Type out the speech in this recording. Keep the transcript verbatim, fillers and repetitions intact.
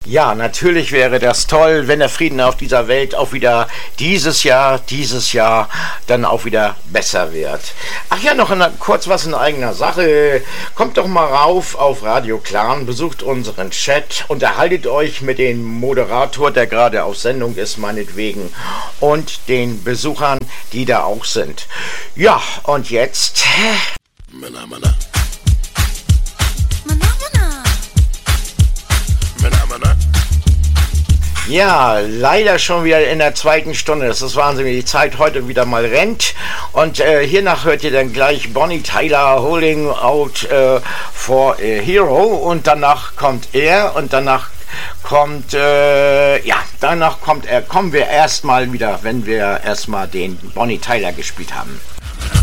Ja, natürlich wäre das toll, wenn der Frieden auf dieser Welt auch wieder dieses Jahr, dieses Jahr dann auch wieder besser wird. Ach ja, noch eine, kurz was in eigener Sache. Kommt doch mal rauf auf Radio Clan, besucht unseren Chat, unterhaltet euch mit dem Moderator, der gerade auf Sendung ist, meinetwegen, und den Besuchern, die da auch sind. Ja, und jetzt... Mana, mana. Ja, leider schon wieder in der zweiten Stunde. Das ist Wahnsinn, wie die Zeit heute wieder mal rennt. Und äh, hiernach hört ihr dann gleich Bonnie Tyler Holding Out äh, for a Hero. Und danach kommt er und danach kommt, äh, ja, danach kommt er, kommen wir erstmal wieder, wenn wir erstmal den Bonnie Tyler gespielt haben.